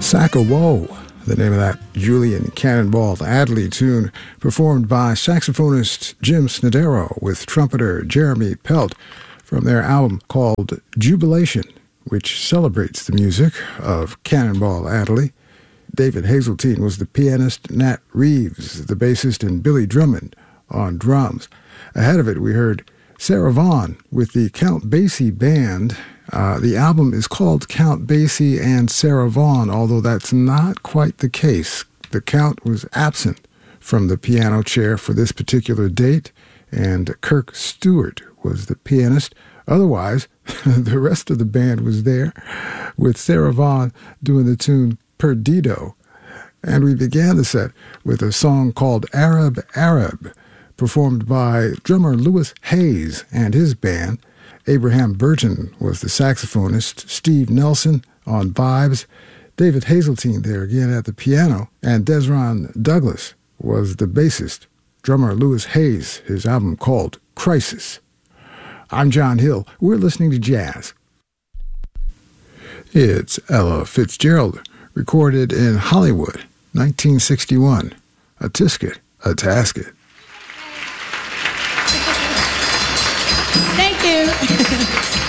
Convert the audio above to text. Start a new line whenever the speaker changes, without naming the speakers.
Sack-a-Woe, the name of that Julian Cannonball Adderley tune, performed by saxophonist Jim Snodero with trumpeter Jeremy Pelt from their album called Jubilation, which celebrates the music of Cannonball Adderley. David Hazeltine was the pianist, Nat Reeves, the bassist, and Billy Drummond on drums. Ahead of it, we heard Sarah Vaughan with the Count Basie Band. The album is called Count Basie and Sarah Vaughan, although that's not quite the case. The Count was absent from the piano chair for this particular date, and Kirk Stewart was the pianist. Otherwise, the rest of the band was there, with Sarah Vaughan doing the tune Perdido. And we began the set with a song called Arab Arab, performed by drummer Louis Hayes and his band. Abraham Burton was the saxophonist, Steve Nelson on vibes, David Hazeltine there again at the piano, and Desron Douglas was the bassist. Drummer Louis Hayes, his album called Crisis. I'm John Hill. We're listening to jazz. It's Ella Fitzgerald, recorded in Hollywood, 1961. A tisket, a tasket.
Thank you.